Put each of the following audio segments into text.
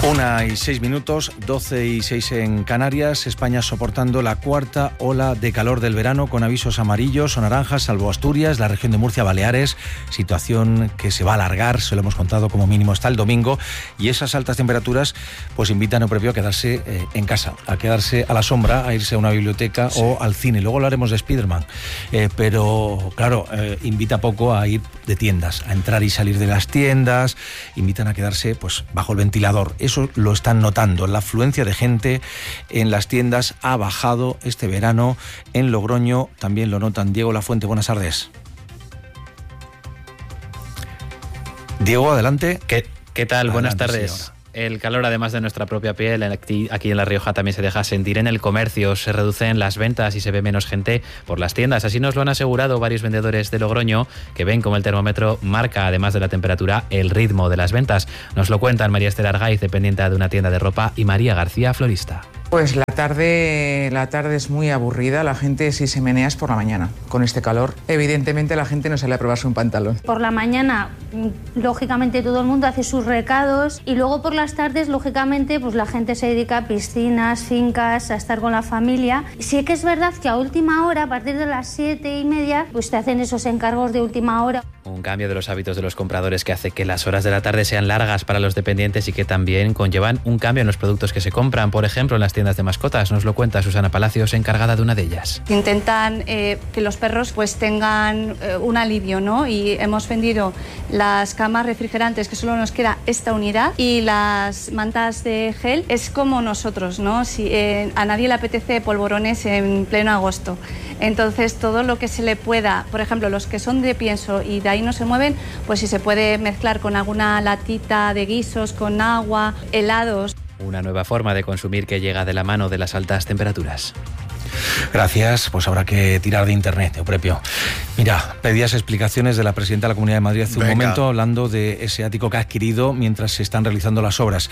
1:06, 12:06 en Canarias. España soportando la cuarta ola de calor del verano con avisos amarillos o naranjas, salvo Asturias, la región de Murcia, Baleares, situación que se va a alargar, se lo hemos contado como mínimo hasta el domingo, y esas altas temperaturas pues invitan a propio a quedarse en casa, a quedarse a la sombra, a irse a una biblioteca o al cine. Luego lo haremos de Spiderman, pero claro, invita poco a ir de tiendas, a entrar y salir de las tiendas, invitan a quedarse pues bajo el ventilador. Eso lo están notando. La afluencia de gente en las tiendas ha bajado este verano. En Logroño también lo notan. Diego Lafuente, buenas tardes. Diego, adelante. ¿Qué tal? Adelante, buenas tardes. Señora. El calor, además de nuestra propia piel, aquí en La Rioja también se deja sentir en el comercio. Se reducen las ventas y se ve menos gente por las tiendas. Así nos lo han asegurado varios vendedores de Logroño, que ven como el termómetro marca, además de la temperatura, el ritmo de las ventas. Nos lo cuentan María Esther Argaiz, dependiente de una tienda de ropa, y María García, florista. Pues la tarde es muy aburrida, la gente sí se menea es por la mañana. Con este calor, evidentemente la gente no sale a probarse un pantalón. Por la mañana, lógicamente todo el mundo hace sus recados, y luego por las tardes, lógicamente, pues la gente se dedica a piscinas, fincas, a estar con la familia. Sí que es verdad que a última hora, a partir de las 7:30, pues te hacen esos encargos de última hora. Un cambio de los hábitos de los compradores que hace que las horas de la tarde sean largas para los dependientes y que también conllevan un cambio en los productos que se compran. Por ejemplo, en las tiendas de mascotas. Nos lo cuenta Susana Palacios, encargada de una de ellas. Intentan que los perros pues tengan un alivio, ¿no? Y hemos vendido las camas refrigerantes, que solo nos queda esta unidad, y las mantas de gel. Es como nosotros, ¿no? Si a nadie le apetece polvorones en pleno agosto. Entonces, todo lo que se le pueda, por ejemplo, los que son de pienso y de ahí no se mueven, pues si se puede mezclar con alguna latita de guisos, con agua, helados. Una nueva forma de consumir que llega de la mano de las altas temperaturas. Gracias, pues habrá que tirar de internet, Euprepio. Mira, pedías explicaciones de la presidenta de la Comunidad de Madrid hace un momento, hablando de ese ático que ha adquirido mientras se están realizando las obras.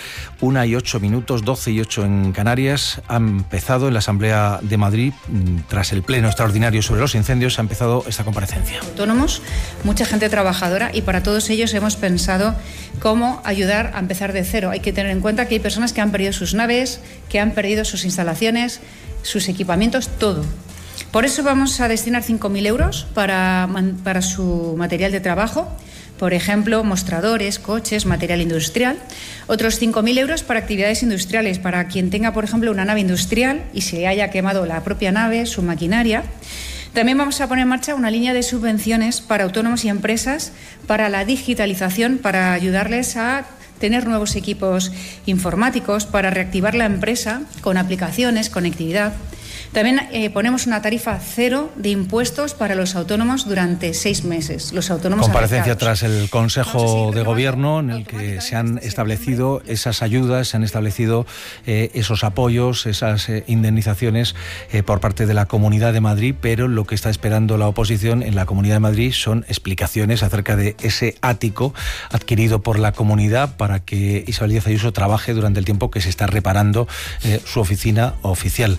1:08, 12:08 en Canarias. Ha empezado en la Asamblea de Madrid, tras el pleno extraordinario sobre los incendios, ha empezado esta comparecencia. Autónomos, mucha gente trabajadora, y para todos ellos hemos pensado cómo ayudar a empezar de cero. Hay que tener en cuenta que hay personas que han perdido sus naves, que han perdido sus instalaciones, sus equipamientos, todo. Por eso vamos a destinar 5.000 euros para su material de trabajo, por ejemplo, mostradores, coches, material industrial. Otros 5.000 euros para actividades industriales, para quien tenga, por ejemplo, una nave industrial y se haya quemado la propia nave, su maquinaria. También vamos a poner en marcha una línea de subvenciones para autónomos y empresas para la digitalización, para ayudarles a tener nuevos equipos informáticos, para reactivar la empresa con aplicaciones, conectividad. También ponemos una tarifa cero de impuestos para los autónomos durante 6 meses. Los autónomos comparecencia afectados. tras el Consejo de Gobierno, en el que se han establecido esas ayudas, se han establecido esos apoyos, esas indemnizaciones por parte de la Comunidad de Madrid, pero lo que está esperando la oposición en la Comunidad de Madrid son explicaciones acerca de ese ático adquirido por la comunidad para que Isabel Díaz Ayuso trabaje durante el tiempo que se está reparando su oficina oficial.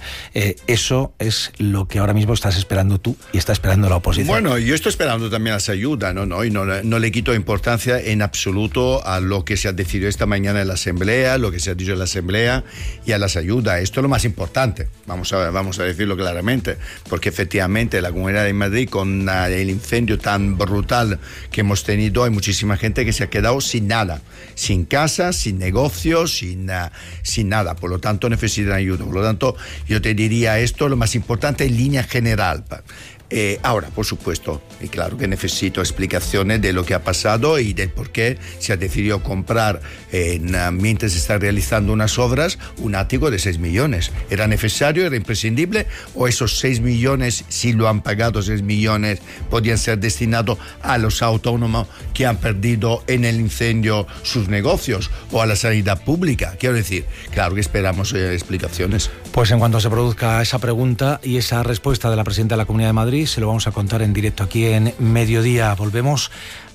Eso es lo que ahora mismo estás esperando tú y está esperando la oposición. Bueno, yo estoy esperando también las ayudas, y no le quito importancia en absoluto a lo que se ha decidido esta mañana en la Asamblea, lo que se ha dicho en la Asamblea y a las ayudas. Esto es lo más importante, vamos a decirlo claramente, porque efectivamente la Comunidad de Madrid, con el incendio tan brutal que hemos tenido, hay muchísima gente que se ha quedado sin nada, sin casa, sin negocios, sin nada. Por lo tanto, necesitan ayuda. Por lo tanto, yo te diría esto lo más importante en línea general. Ahora, por supuesto, y claro que necesito explicaciones de lo que ha pasado y del por qué se ha decidido comprar, mientras se están realizando unas obras, un ático de 6 millones. ¿Era necesario, era imprescindible? ¿O esos 6 millones, si lo han pagado 6 millones, podían ser destinados a los autónomos que han perdido en el incendio sus negocios o a la sanidad pública? Quiero decir, claro que esperamos explicaciones. Pues en cuanto se produzca esa pregunta y esa respuesta de la presidenta de la Comunidad de Madrid, se lo vamos a contar en directo aquí en Mediodía. Volvemos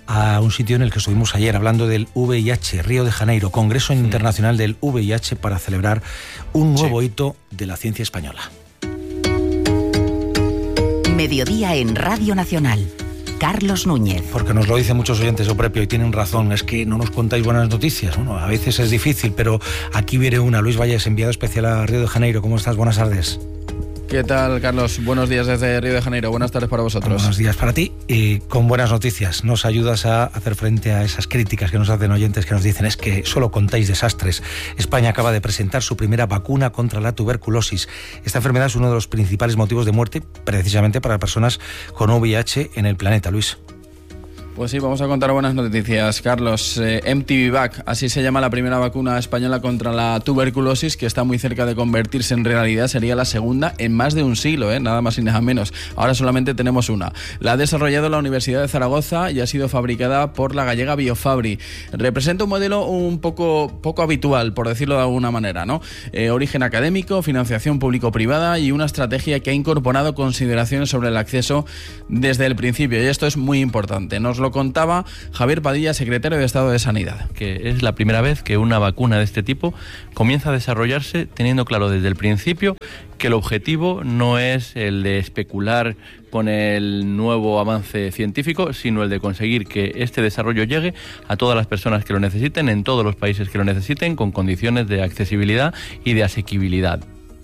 a un sitio en el que estuvimos ayer hablando del VIH, Río de Janeiro, Congreso Internacional del VIH, para celebrar un nuevo hito de la ciencia española. Mediodía en Radio Nacional. Carlos Núñez. Porque nos lo dicen muchos oyentes de Opepio y tienen razón, es que no nos contáis buenas noticias. Bueno, a veces es difícil, pero aquí viene una. Luis Valles, enviado especial a Río de Janeiro. ¿Cómo estás? Buenas tardes. ¿Qué tal, Carlos? Buenos días desde Río de Janeiro. Buenas tardes para vosotros. Buenos días para ti y con buenas noticias. Nos ayudas a hacer frente a esas críticas que nos hacen oyentes que nos dicen es que solo contáis desastres. España acaba de presentar su primera vacuna contra la tuberculosis. Esta enfermedad es uno de los principales motivos de muerte precisamente para personas con VIH en el planeta. Luis. Pues sí, vamos a contar buenas noticias, Carlos. mTBVac, así se llama la primera vacuna española contra la tuberculosis, que está muy cerca de convertirse en realidad. Sería la segunda en más de un siglo, nada más y nada menos. Ahora solamente tenemos una. La ha desarrollado la Universidad de Zaragoza y ha sido fabricada por la gallega Biofabri. Representa un modelo un poco habitual, por decirlo de alguna manera, ¿no? Origen académico, financiación público-privada y una estrategia que ha incorporado consideraciones sobre el acceso desde el principio. Y esto es muy importante. Nos lo contaba Javier Padilla, secretario de Estado de Sanidad. Que es la primera vez que una vacuna de este tipo comienza a desarrollarse teniendo claro desde el principio que el objetivo no es el de especular con el nuevo avance científico, sino el de conseguir que este desarrollo llegue a todas las personas que lo necesiten, en todos los países que lo necesiten, con condiciones de accesibilidad y de asequibilidad.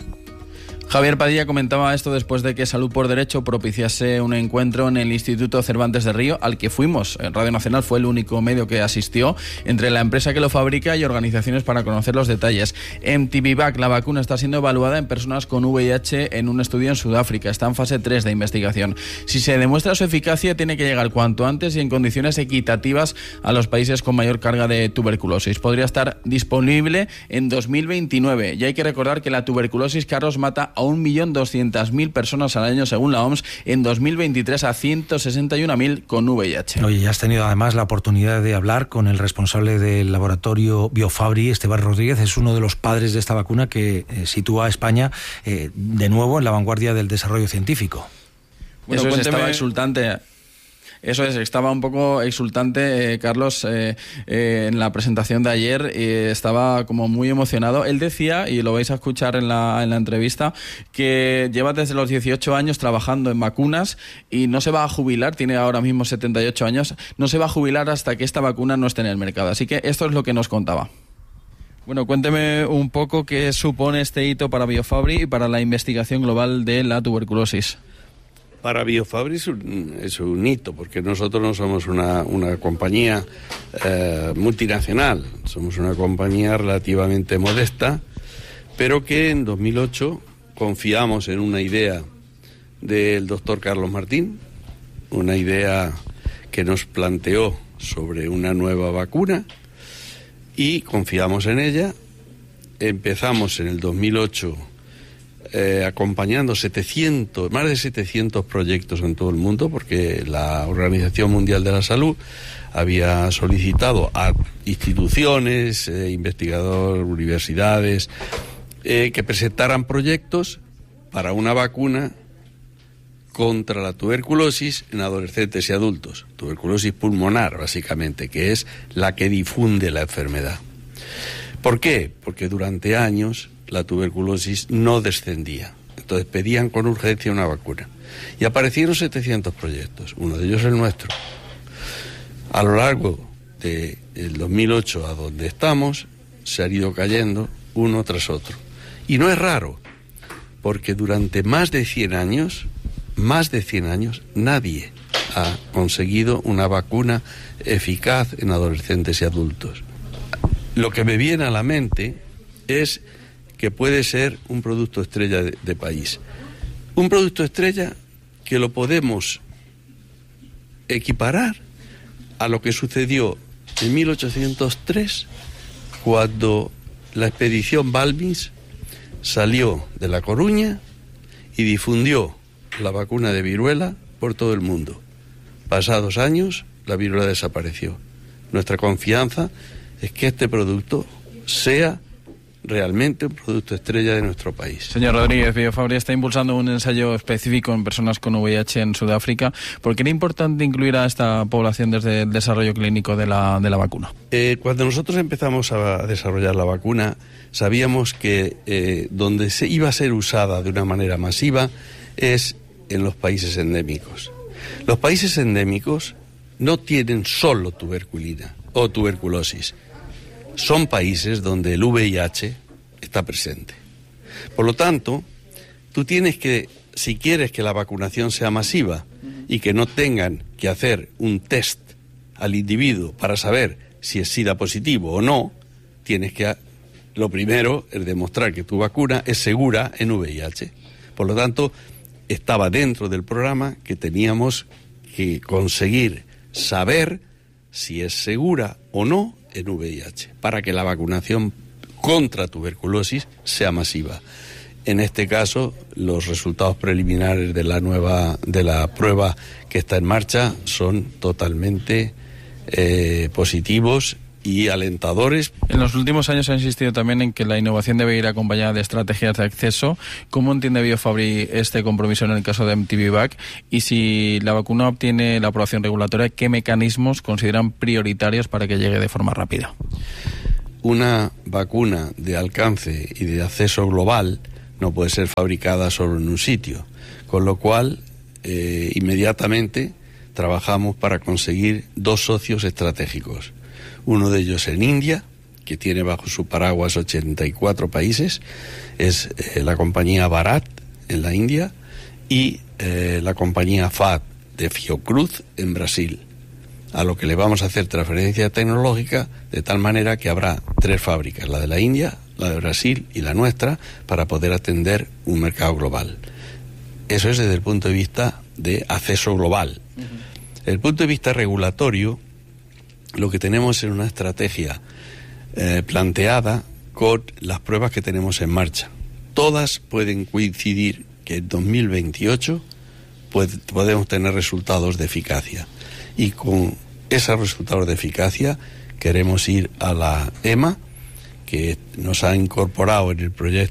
Javier Padilla comentaba esto después de que Salud por Derecho propiciase un encuentro en el Instituto Cervantes de Río, al que fuimos. Radio Nacional fue el único medio que asistió, entre la empresa que lo fabrica y organizaciones para conocer los detalles. mTBVac, la vacuna, está siendo evaluada en personas con VIH en un estudio en Sudáfrica. Está en fase 3 de investigación. Si se demuestra su eficacia, tiene que llegar cuanto antes y en condiciones equitativas a los países con mayor carga de tuberculosis. Podría estar disponible en 2029. Y hay que recordar que la tuberculosis, Carlos, mata a 1.200.000 personas al año según la OMS, en 2023 a 161.000 con VIH. Oye, ya has tenido además la oportunidad de hablar con el responsable del laboratorio Biofabri, Esteban Rodríguez. Es uno de los padres de esta vacuna que sitúa a España de nuevo en la vanguardia del desarrollo científico. Bueno, eso estaba exultante. Eso es, estaba un poco exultante, Carlos, en la presentación de ayer, estaba como muy emocionado. Él decía, y lo vais a escuchar en la entrevista, que lleva desde los 18 años trabajando en vacunas y no se va a jubilar, tiene ahora mismo 78 años, no se va a jubilar hasta que esta vacuna no esté en el mercado. Así que esto es lo que nos contaba. Bueno, cuénteme un poco qué supone este hito para Biofabri y para la investigación global de la tuberculosis. Para Biofabri es un hito, porque nosotros no somos una compañía multinacional, somos una compañía relativamente modesta, pero que en 2008 confiamos en una idea del doctor Carlos Martín, una idea que nos planteó sobre una nueva vacuna, y confiamos en ella. Empezamos en el 2008 acompañando más de 700 proyectos en todo el mundo, porque la Organización Mundial de la Salud había solicitado a instituciones, investigadores, universidades, que presentaran proyectos para una vacuna contra la tuberculosis en adolescentes y adultos. Tuberculosis pulmonar, básicamente, que es la que difunde la enfermedad. ¿Por qué? Porque durante años la tuberculosis no descendía. Entonces pedían con urgencia una vacuna. Y aparecieron 700 proyectos, uno de ellos el nuestro. A lo largo del 2008 a donde estamos, se han ido cayendo uno tras otro. Y no es raro, porque durante más de 100 años, nadie ha conseguido una vacuna eficaz en adolescentes y adultos. Lo que me viene a la mente es que puede ser un producto estrella de país. Un producto estrella que lo podemos equiparar a lo que sucedió en 1803, cuando la expedición Balbins salió de La Coruña y difundió la vacuna de viruela por todo el mundo. Pasados años, la viruela desapareció. Nuestra confianza es que este producto sea realmente un producto estrella de nuestro país. Señor Rodríguez, Biofabri está impulsando un ensayo específico en personas con VIH en Sudáfrica. ¿Por qué era importante incluir a esta población desde el desarrollo clínico de la vacuna? Cuando nosotros empezamos a desarrollar la vacuna, sabíamos que donde se iba a ser usada de una manera masiva es en los países endémicos. Los países endémicos no tienen solo tuberculina o tuberculosis. Son países donde el VIH está presente. Por lo tanto, tú tienes que, si quieres que la vacunación sea masiva y que no tengan que hacer un test al individuo para saber si es SIDA positivo o no, tienes que, lo primero es demostrar que tu vacuna es segura en VIH. Por lo tanto, estaba dentro del programa que teníamos que conseguir saber si es segura o no en VIH, para que la vacunación contra tuberculosis sea masiva. En este caso, los resultados preliminares de la prueba que está en marcha son totalmente positivos y alentadores. En los últimos años se ha insistido también en que la innovación debe ir acompañada de estrategias de acceso. ¿Cómo entiende BioFabry este compromiso en el caso de MTV-Vac? Y si la vacuna obtiene la aprobación regulatoria, ¿qué mecanismos consideran prioritarios para que llegue de forma rápida? Una vacuna de alcance y de acceso global no puede ser fabricada solo en un sitio, con lo cual inmediatamente trabajamos para conseguir 2 socios estratégicos. Uno de ellos en India, que tiene bajo su paraguas 84 países, es la compañía Bharat en la India y la compañía FAD de Fiocruz en Brasil, a lo que le vamos a hacer transferencia tecnológica de tal manera que habrá 3 fábricas, la de la India, la de Brasil y la nuestra, para poder atender un mercado global. Eso es desde el punto de vista de acceso global. Desde el punto de vista regulatorio, lo que tenemos es una estrategia planteada con las pruebas que tenemos en marcha. Todas pueden coincidir que en 2028 podemos tener resultados de eficacia. Y con esos resultados de eficacia queremos ir a la EMA, que nos ha incorporado en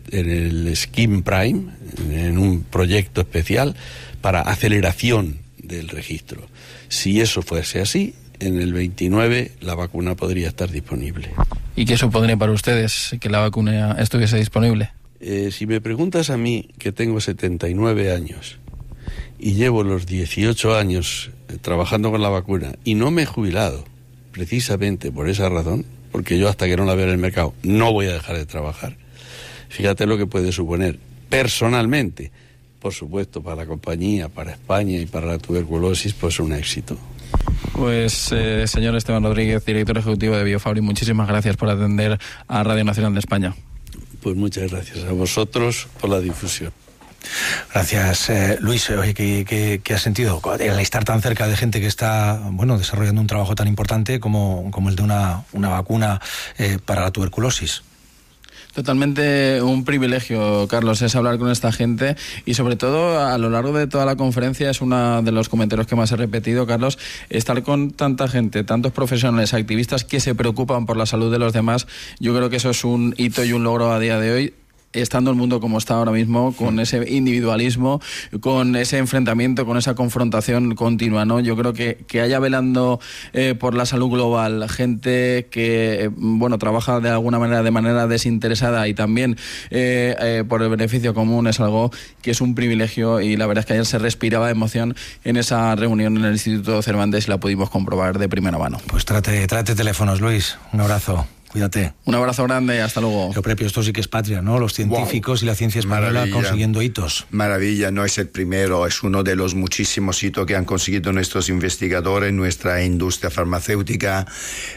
el Scheme Prime, en un proyecto especial para aceleración del registro. Si eso fuese así, en el 29 la vacuna podría estar disponible. ¿Y qué supondría para ustedes que la vacuna estuviese disponible? Si me preguntas a mí, que tengo 79 años y llevo los 18 años trabajando con la vacuna y no me he jubilado, precisamente por esa razón, porque yo hasta que no la vea en el mercado no voy a dejar de trabajar. Fíjate lo que puede suponer personalmente, por supuesto, para la compañía, para España y para la tuberculosis, pues un éxito. Pues, señor Esteban Rodríguez, director ejecutivo de BioFabry, muchísimas gracias por atender a Radio Nacional de España. Pues muchas gracias a vosotros por la difusión. Gracias, Luis. Oye, ¿qué has sentido al estar tan cerca de gente que está, bueno, desarrollando un trabajo tan importante como el de una vacuna para la tuberculosis? Totalmente un privilegio, Carlos, es hablar con esta gente y sobre todo a lo largo de toda la conferencia es uno de los comentarios que más he repetido, Carlos, estar con tanta gente, tantos profesionales, activistas que se preocupan por la salud de los demás. Yo creo que eso es un hito y un logro a día de hoy, estando el mundo como está ahora mismo, con ese individualismo, con ese enfrentamiento, con esa confrontación continua, ¿no? Yo creo que haya velando por la salud global gente que, bueno, trabaja de alguna manera, de manera desinteresada y también por el beneficio común, es algo que es un privilegio y la verdad es que ayer se respiraba emoción en esa reunión en el Instituto Cervantes y la pudimos comprobar de primera mano. Pues trate teléfonos, Luis. Un abrazo. Cuídate. Un abrazo grande, hasta luego. Lo propio, esto sí que es patria, ¿no? Los científicos y la ciencia española consiguiendo hitos. Maravilla, no es el primero, es uno de los muchísimos hitos que han conseguido nuestros investigadores, nuestra industria farmacéutica,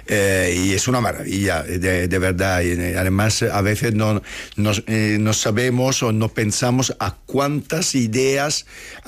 y es una maravilla, de verdad. Y además, a veces no sabemos o no pensamos a cuántas ideas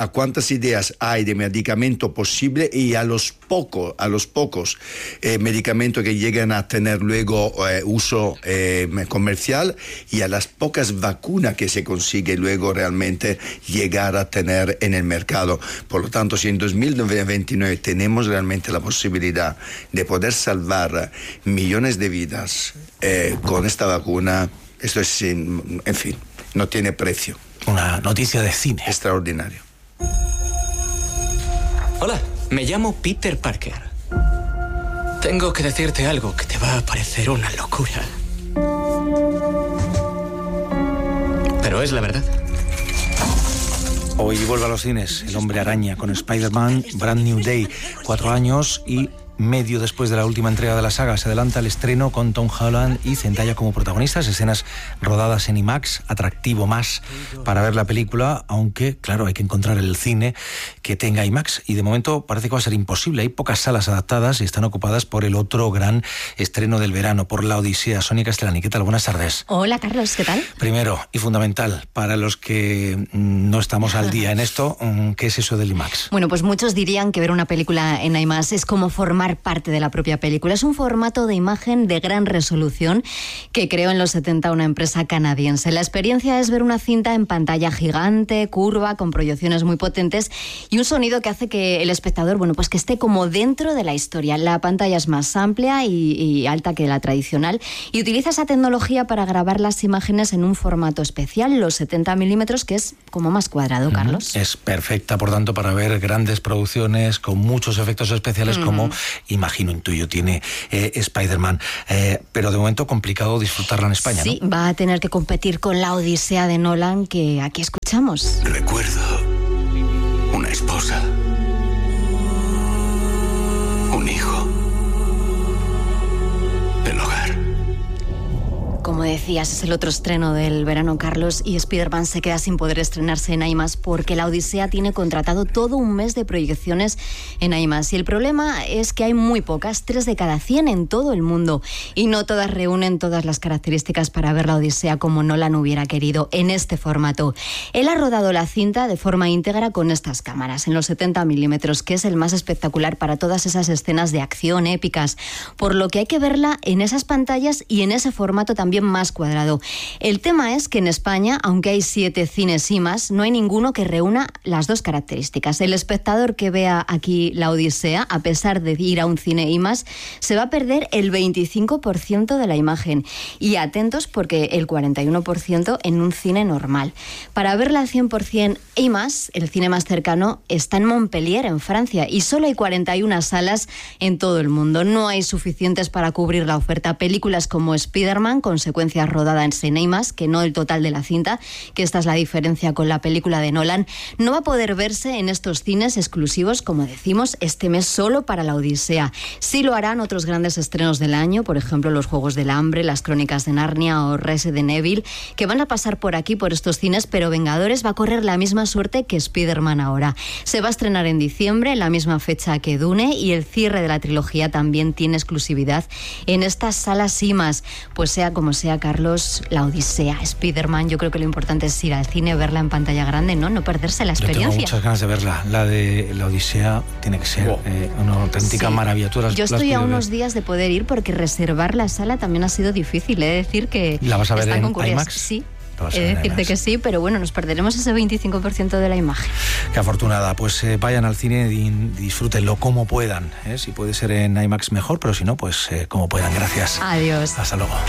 hay de medicamento posible y a los pocos medicamentos que llegan a tener luego uso comercial y a las pocas vacunas que se consigue luego realmente llegar a tener en el mercado. Por lo tanto, si en 2029 tenemos realmente la posibilidad de poder salvar millones de vidas con esta vacuna, esto es, en fin, no tiene precio. Una noticia de cine. Extraordinario. Hola, me llamo Peter Parker. Tengo que decirte algo que te va a parecer una locura. Pero es la verdad. Hoy vuelve a los cines El Hombre Araña con Spider-Man Brand New Day. 4 años y medio después de la última entrega de la saga se adelanta el estreno con Tom Holland y Zendaya como protagonistas, escenas rodadas en IMAX, atractivo más para ver la película, aunque claro, hay que encontrar el cine que tenga IMAX y de momento parece que va a ser imposible. Hay pocas salas adaptadas y están ocupadas por el otro gran estreno del verano, por La Odisea. Sonia Castellani, ¿qué tal? Buenas tardes. Hola Carlos, ¿qué tal? Primero y fundamental, para los que no estamos al día en esto, ¿qué es eso del IMAX? Bueno, pues muchos dirían que ver una película en IMAX es como formar parte de la propia película. Es un formato de imagen de gran resolución que creó en los 70 una empresa canadiense. La experiencia es ver una cinta en pantalla gigante, curva, con proyecciones muy potentes y un sonido que hace que el espectador, bueno, pues que esté como dentro de la historia. La pantalla es más amplia y alta que la tradicional y utiliza esa tecnología para grabar las imágenes en un formato especial, los 70 milímetros, que es como más cuadrado, Carlos. Es perfecta, por tanto, para ver grandes producciones con muchos efectos especiales como intuyo, tiene Spider-Man. Pero de momento complicado disfrutarla en España, sí, ¿no? Va a tener que competir con La Odisea de Nolan, que aquí escuchamos. Recuerdo una esposa, un hijo, el hogar. Como decías, es el otro estreno del verano, Carlos, y Spider-Man se queda sin poder estrenarse en IMAX porque La Odisea tiene contratado todo un mes de proyecciones en IMAX. Y el problema es que hay muy pocas, 3 de cada 100 en todo el mundo, y no todas reúnen todas las características para ver La Odisea como Nolan hubiera querido en este formato. Él ha rodado la cinta de forma íntegra con estas cámaras, en los 70 milímetros, que es el más espectacular para todas esas escenas de acción épicas, por lo que hay que verla en esas pantallas y en ese formato también más cuadrado. El tema es que en España, aunque hay 7 cines IMAX, no hay ninguno que reúna las dos características. El espectador que vea aquí La Odisea, a pesar de ir a un cine IMAX, se va a perder el 25% de la imagen. Y atentos, porque el 41% en un cine normal. Para verla al 100% IMAX, el cine más cercano está en Montpellier, en Francia, y solo hay 41 salas en todo el mundo. No hay suficientes para cubrir la oferta. Películas como Spider-Man, con secuencias rodadas en IMAX, que no el total de la cinta, que esta es la diferencia con la película de Nolan, no va a poder verse en estos cines exclusivos, como decimos, este mes solo para La Odisea. Sí lo harán otros grandes estrenos del año, por ejemplo, Los Juegos del Hambre, Las Crónicas de Narnia o Resident Evil, que van a pasar por aquí, por estos cines, pero Vengadores va a correr la misma suerte que Spider-Man ahora. Se va a estrenar en diciembre, en la misma fecha que Dune, y el cierre de la trilogía también tiene exclusividad en estas salas IMAX. Pues sea como sea, Carlos, La Odisea, Spider-Man, yo creo que lo importante es ir al cine, verla en pantalla grande, no perderse la experiencia. Yo tengo muchas ganas de verla. La de La Odisea tiene que ser una auténtica maravilla. Yo estoy a unos días de poder ir porque reservar la sala también ha sido difícil. He de decir que ¿la vas a ver en concurrida. IMAX? Sí. He de decirte que sí, pero bueno, nos perderemos ese 25% de la imagen. Qué afortunada. Pues vayan al cine y disfrútenlo como puedan. Si puede ser en IMAX mejor, pero si no, pues como puedan. Gracias. Adiós. Hasta luego.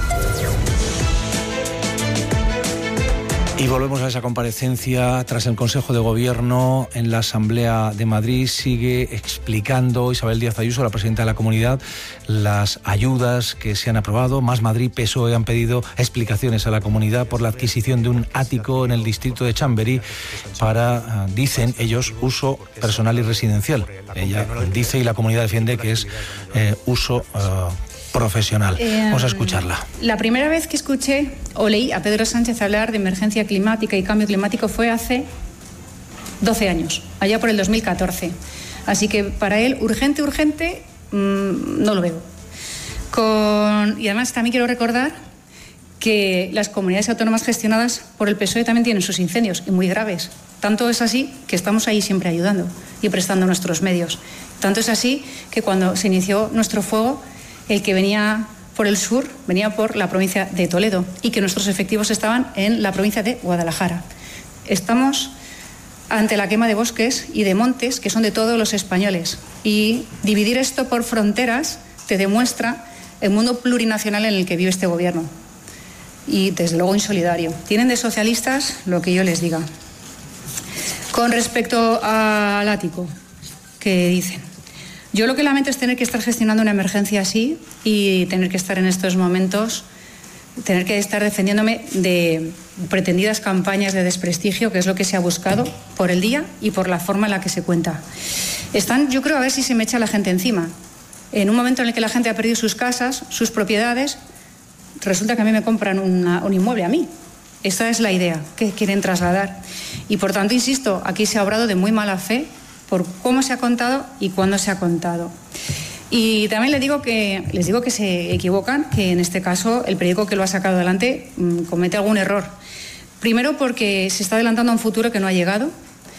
Y volvemos a esa comparecencia tras el Consejo de Gobierno en la Asamblea de Madrid. Sigue explicando Isabel Díaz Ayuso, la presidenta de la comunidad, las ayudas que se han aprobado. Más Madrid, PSOE han pedido explicaciones a la comunidad por la adquisición de un ático en el distrito de Chamberí para, dicen ellos, uso personal y residencial. Ella dice y la comunidad defiende que es uso profesional. Vamos a escucharla. La primera vez que escuché o leí a Pedro Sánchez hablar de emergencia climática y cambio climático fue hace 12 años, allá por el 2014. Así que para él, urgente, no lo veo. Y además también quiero recordar que las comunidades autónomas gestionadas por el PSOE también tienen sus incendios, y muy graves. Tanto es así que estamos ahí siempre ayudando y prestando nuestros medios. Tanto es así que cuando se inició nuestro fuego, el que venía por el sur venía por la provincia de Toledo y que nuestros efectivos estaban en la provincia de Guadalajara. Estamos ante la quema de bosques y de montes que son de todos los españoles, y dividir esto por fronteras te demuestra el mundo plurinacional en el que vive este gobierno, y desde luego insolidario. Tienen de socialistas lo que yo les diga. Con respecto al ático, que dicen, yo lo que lamento es tener que estar gestionando una emergencia así y tener que estar en estos momentos tener que estar defendiéndome de pretendidas campañas de desprestigio, que es lo que se ha buscado por el día y por la forma en la que se cuenta. Están, yo creo, a ver si se me echa la gente encima. En un momento en el que la gente ha perdido sus casas, sus propiedades, resulta que a mí me compran un inmueble a mí. Esta es la idea que quieren trasladar. Y por tanto, insisto, aquí se ha obrado de muy mala fe por cómo se ha contado y cuándo se ha contado. Y también les digo que se equivocan, que en este caso el periódico que lo ha sacado adelante comete algún error. Primero porque se está adelantando a un futuro que no ha llegado,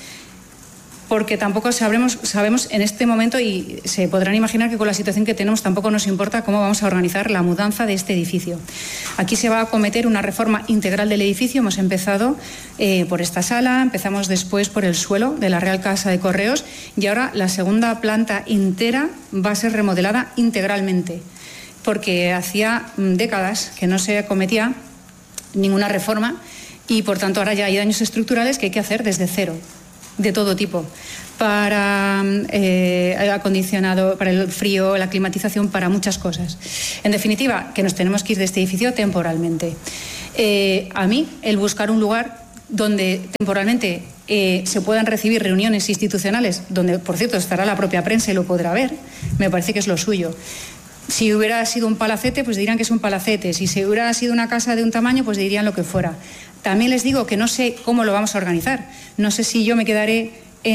porque tampoco sabemos en este momento, y se podrán imaginar que con la situación que tenemos tampoco nos importa cómo vamos a organizar la mudanza de este edificio. Aquí se va a acometer una reforma integral del edificio. Hemos empezado por esta sala, empezamos después por el suelo de la Real Casa de Correos y ahora la segunda planta entera va a ser remodelada integralmente, porque hacía décadas que no se acometía ninguna reforma y por tanto ahora ya hay daños estructurales que hay que hacer desde cero, de todo tipo, para el acondicionado, para el frío, la climatización, para muchas cosas. En definitiva, que nos tenemos que ir de este edificio temporalmente. A mí, el buscar un lugar donde temporalmente se puedan recibir reuniones institucionales, donde, por cierto, estará la propia prensa y lo podrá ver, me parece que es lo suyo. Si hubiera sido un palacete, pues dirían que es un palacete. Si se hubiera sido una casa de un tamaño, pues dirían lo que fuera. También les digo que no sé cómo lo vamos a organizar. No sé si yo me quedaré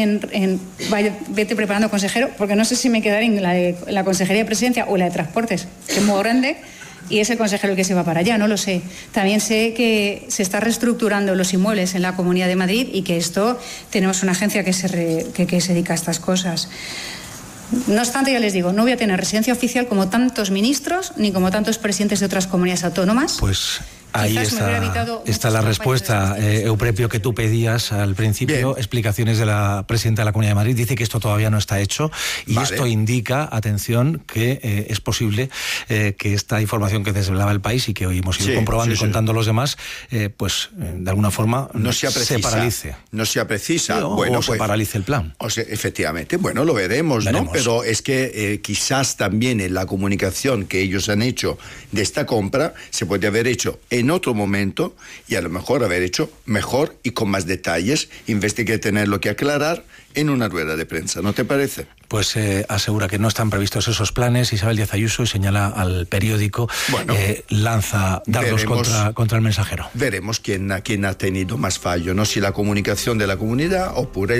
vete preparando, consejero, porque no sé si me quedaré en la Consejería de Presidencia o en la de Transportes, que es muy grande, y es el consejero el que se va para allá, no lo sé. También sé que se está reestructurando los inmuebles en la Comunidad de Madrid y que esto tenemos una agencia que se dedica a estas cosas. No obstante, ya les digo, no voy a tener residencia oficial como tantos ministros ni como tantos presidentes de otras comunidades autónomas. Pues ahí está la respuesta, Euprepio, que tú pedías al principio. Bien. Explicaciones de la presidenta de la Comunidad de Madrid. Dice que esto todavía no está hecho y esto indica, atención, que es posible que esta información que desvelaba el País y que hoy hemos ido comprobando y contando los demás, pues de alguna forma se paralice. No se precisa. Se paralice el plan. Efectivamente, bueno, lo veremos, ¿no? Pero es que quizás también en la comunicación que ellos han hecho de esta compra se puede haber hecho en otro momento y a lo mejor haber hecho mejor y con más detalles, en vez de que tenerlo que aclarar en una rueda de prensa, ¿no te parece? Pues asegura que no están previstos esos planes Isabel Díaz Ayuso y señala al periódico, lanza dardos contra el Mensajero. Veremos quién ha tenido más fallo, ¿no? Si la comunicación de la comunidad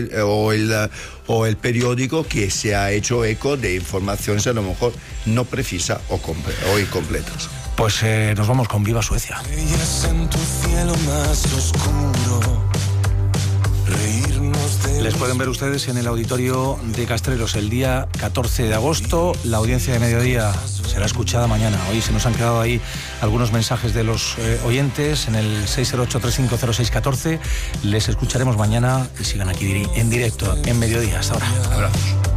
o el periódico que se ha hecho eco de informaciones a lo mejor no precisas o incompletas. Pues nos vamos con Viva Suecia. En tu cielo más oscuro, les pueden ver ustedes en el auditorio de Castreros el día 14 de agosto. La audiencia de mediodía será escuchada mañana. Hoy se nos han quedado ahí algunos mensajes de los oyentes en el 608-350614. Les escucharemos mañana y sigan aquí en directo en mediodía. Hasta ahora. Abrazos.